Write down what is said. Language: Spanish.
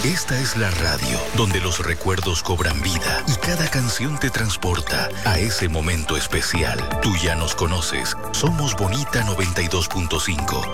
Esta es la radio donde los recuerdos cobran vida y cada canción te transporta a ese momento especial. Tú ya nos conoces. Somos Bonita 92.5.